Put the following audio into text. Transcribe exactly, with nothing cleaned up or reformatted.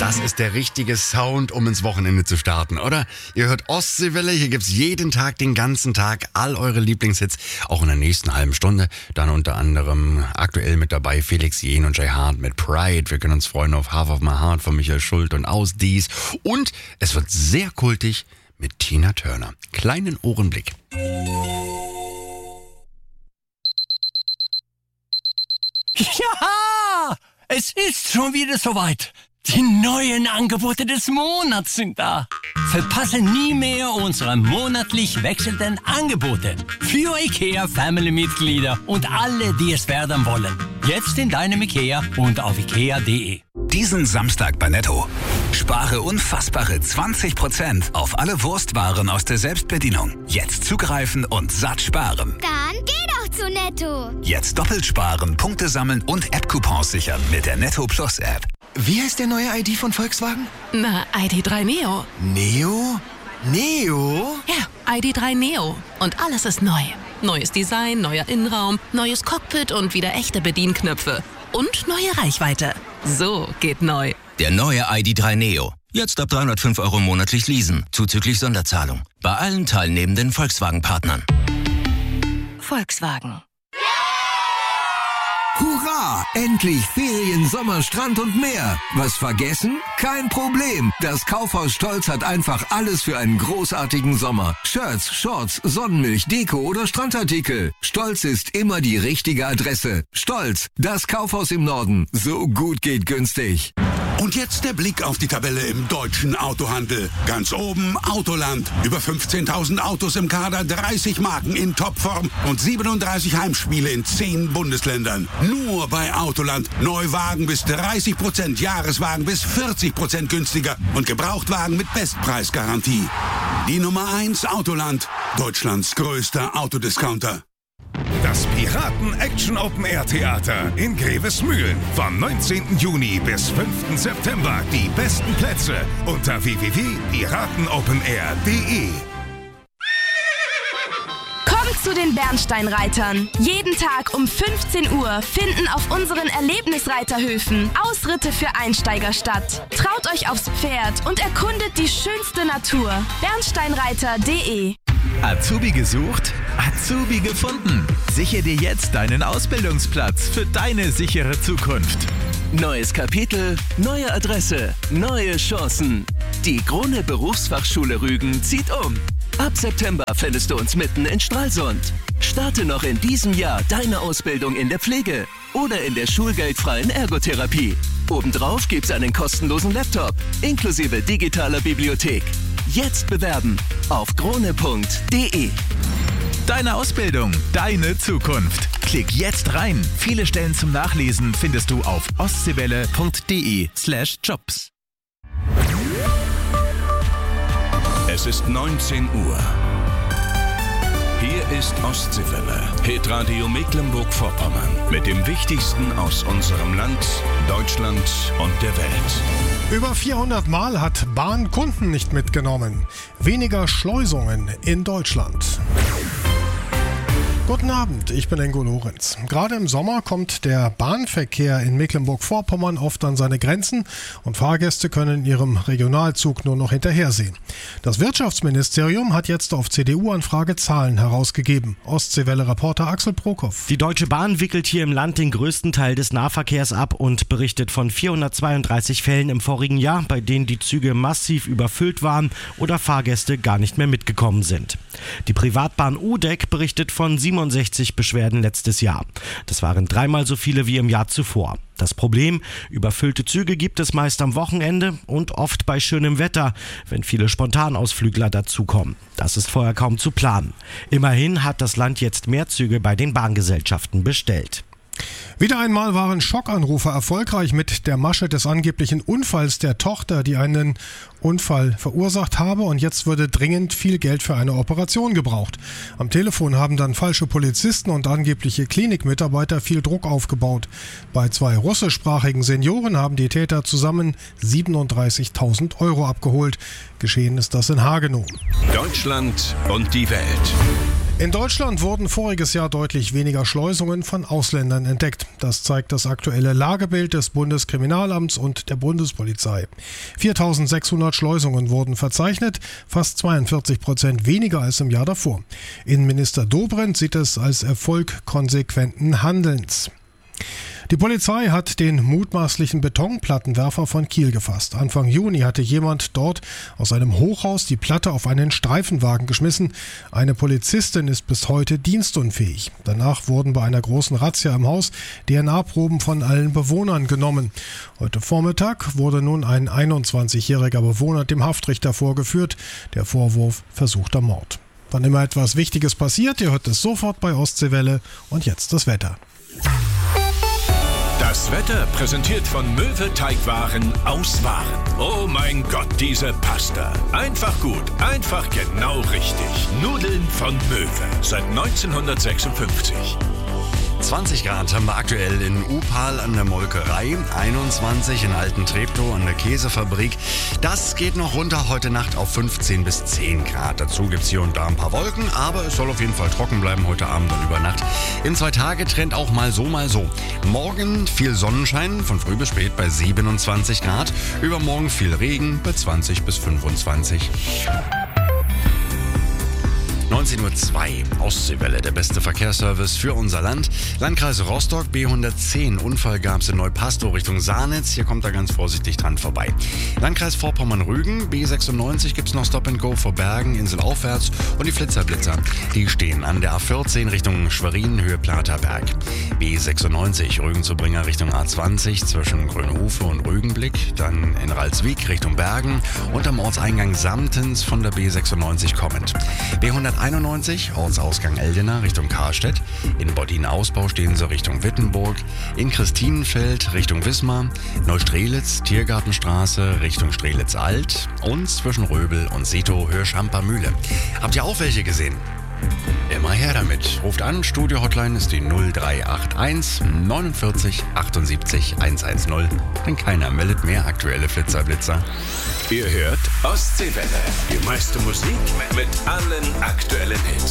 Das ist der richtige Sound, um ins Wochenende zu starten, oder? Ihr hört Ostseewelle, hier gibt's jeden Tag, den ganzen Tag, all eure Lieblingshits, auch in der nächsten halben Stunde. Dann unter anderem aktuell mit dabei Felix Jähn und Jay Hart mit Pride. Wir können uns freuen auf Half of My Heart von Michael Schult und Aus Dies. Und es wird sehr kultig mit Tina Turner. Kleinen Ohrenblick. Ja, es ist schon wieder soweit. Die neuen Angebote des Monats sind da. Verpasse nie mehr unsere monatlich wechselnden Angebote für IKEA Family-Mitglieder und alle, die es werden wollen. Jetzt in deinem IKEA und auf ikea punkt de. Diesen Samstag bei Netto. Spare unfassbare zwanzig Prozent auf alle Wurstwaren aus der Selbstbedienung. Jetzt zugreifen und satt sparen. Dann geh doch zu Netto. Jetzt doppelt sparen, Punkte sammeln und App-Coupons sichern mit der Netto Plus App. Wie heißt der neue I D von Volkswagen? Na, I D drei Neo. Neo? Neo? Ja, I D drei Neo. Und alles ist neu. Neues Design, neuer Innenraum, neues Cockpit und wieder echte Bedienknöpfe. Und neue Reichweite. So geht neu. Der neue I D drei Neo. Jetzt ab dreihundertfünf Euro monatlich leasen, zuzüglich Sonderzahlung. Bei allen teilnehmenden Volkswagen-Partnern. Volkswagen. Hurra! Endlich Ferien, Sommer, Strand und mehr. Was vergessen? Kein Problem. Das Kaufhaus Stolz hat einfach alles für einen großartigen Sommer. Shirts, Shorts, Sonnenmilch, Deko oder Strandartikel. Stolz ist immer die richtige Adresse. Stolz, das Kaufhaus im Norden. So gut geht günstig. Und jetzt der Blick auf die Tabelle im deutschen Autohandel. Ganz oben Autoland. Über fünfzehntausend Autos im Kader, dreißig Marken in Topform und siebenunddreißig Heimspiele in zehn Bundesländern. Nur bei Autoland. Neuwagen bis dreißig Prozent, Jahreswagen bis vierzig Prozent günstiger und Gebrauchtwagen mit Bestpreisgarantie. Die Nummer eins Autoland. Deutschlands größter Autodiscounter. Das Piraten-Action-Open-Air-Theater in Grevesmühlen. Vom neunzehnten Juni bis fünften September. Die besten Plätze unter w w w punkt piratenopenair punkt de. Kommt zu den Bernsteinreitern. Jeden Tag um fünfzehn Uhr finden auf unseren Erlebnisreiterhöfen Ausritte für Einsteiger statt. Traut euch aufs Pferd und erkundet die schönste Natur. bernsteinreiter punkt de. Azubi gesucht? Azubi gefunden. Sichere dir jetzt deinen Ausbildungsplatz für deine sichere Zukunft. Neues Kapitel, neue Adresse, neue Chancen. Die Krone Berufsfachschule Rügen zieht um. Ab September findest du uns mitten in Stralsund. Starte noch in diesem Jahr deine Ausbildung in der Pflege oder in der schulgeldfreien Ergotherapie. Obendrauf gibt's einen kostenlosen Laptop inklusive digitaler Bibliothek. Jetzt bewerben auf krone punkt de. Deine Ausbildung, deine Zukunft. Klick jetzt rein. Viele Stellen zum Nachlesen findest du auf ostseewelle punkt de slash jobs. Es ist neunzehn Uhr. Hier ist Ostseewelle, Hitradio Mecklenburg-Vorpommern mit dem Wichtigsten aus unserem Land, Deutschland und der Welt. Über vierhundert Mal hat Bahn Kunden nicht mitgenommen. Weniger Schleusungen in Deutschland. Guten Abend, ich bin Ingo Lorenz. Gerade im Sommer kommt der Bahnverkehr in Mecklenburg-Vorpommern oft an seine Grenzen und Fahrgäste können in ihrem Regionalzug nur noch hinterhersehen. Das Wirtschaftsministerium hat jetzt auf C D U-Anfrage Zahlen herausgegeben. Ostseewelle-Reporter Axel Prokop. Die Deutsche Bahn wickelt hier im Land den größten Teil des Nahverkehrs ab und berichtet von vierhundertzweiunddreißig Fällen im vorigen Jahr, bei denen die Züge massiv überfüllt waren oder Fahrgäste gar nicht mehr mitgekommen sind. Die Privatbahn U D E C berichtet von siebenundsechzig Beschwerden letztes Jahr. Das waren dreimal so viele wie im Jahr zuvor. Das Problem, überfüllte Züge gibt es meist am Wochenende und oft bei schönem Wetter, wenn viele Spontanausflügler dazukommen. Das ist vorher kaum zu planen. Immerhin hat das Land jetzt mehr Züge bei den Bahngesellschaften bestellt. Wieder einmal waren Schockanrufe erfolgreich mit der Masche des angeblichen Unfalls der Tochter, die einen Unfall verursacht habe, und jetzt würde dringend viel Geld für eine Operation gebraucht. Am Telefon haben dann falsche Polizisten und angebliche Klinikmitarbeiter viel Druck aufgebaut. Bei zwei russischsprachigen Senioren haben die Täter zusammen siebenunddreißigtausend Euro abgeholt. Geschehen ist das in Hagenow. Deutschland und die Welt. In Deutschland wurden voriges Jahr deutlich weniger Schleusungen von Ausländern entdeckt. Das zeigt das aktuelle Lagebild des Bundeskriminalamts und der Bundespolizei. viertausendsechshundert Schleusungen wurden verzeichnet, fast zweiundvierzig Prozent weniger als im Jahr davor. Innenminister Dobrindt sieht es als Erfolg konsequenten Handelns. Die Polizei hat den mutmaßlichen Betonplattenwerfer von Kiel gefasst. Anfang Juni hatte jemand dort aus einem Hochhaus die Platte auf einen Streifenwagen geschmissen. Eine Polizistin ist bis heute dienstunfähig. Danach wurden bei einer großen Razzia im Haus D N A-Proben von allen Bewohnern genommen. Heute Vormittag wurde nun ein einundzwanzigjähriger Bewohner dem Haftrichter vorgeführt. Der Vorwurf versuchter Mord. Wann immer etwas Wichtiges passiert, ihr hört es sofort bei Ostseewelle. Und jetzt das Wetter. Das Wetter präsentiert von Möwe Teigwaren aus Waren. Oh mein Gott, diese Pasta. Einfach gut, einfach genau richtig. Nudeln von Möwe seit neunzehnhundertsechsundfünfzig. zwanzig Grad haben wir aktuell in Upal an der Molkerei, einundzwanzig in Alten-Treptow an der Käsefabrik. Das geht noch runter heute Nacht auf fünfzehn bis zehn Grad. Dazu gibt es hier und da ein paar Wolken, aber es soll auf jeden Fall trocken bleiben heute Abend und über Nacht. Im Zwei-Tage-Trend auch mal so, mal so. Morgen viel Sonnenschein, von früh bis spät bei siebenundzwanzig Grad. Übermorgen viel Regen bei zwanzig bis fünfundzwanzig. neunzehn Uhr zwei, Ostseewelle, der beste Verkehrsservice für unser Land. Landkreis Rostock, B hundertzehn, Unfall gab es in Neupastow Richtung Saarnitz. Hier kommt er ganz vorsichtig dran vorbei. Landkreis Vorpommern-Rügen, B sechsundneunzig, gibt es noch Stop and Go vor Bergen, inselaufwärts. Und die Flitzerblitzer, die stehen an der A vierzehn Richtung Schwerin, Höhe Platerberg. B sechsundneunzig, Rügen-Zubringer Richtung A zwanzig, zwischen Grünhofe und Rügenblick. Dann in Ralswiek Richtung Bergen und am Ortseingang Samtens von der B sechsundneunzig kommend. B hunderteinundneunzig, Ortsausgang Eldena Richtung Karstedt. In Boddin-Ausbau stehen sie Richtung Wittenburg. In Christinenfeld Richtung Wismar. Neustrelitz, Tiergartenstraße Richtung Strelitz-Alt. Und zwischen Röbel und Sito, Höhe Schamper-Mühle. Habt ihr auch welche gesehen? Immer her damit. Ruft an, Studio-Hotline ist die null drei acht eins neunundvierzig achtundsiebzig hundertzehn. Denn keiner meldet mehr aktuelle Flitzerblitzer. Ihr hört Ostseewelle. Die meiste Musik mit allen aktuellen Hits.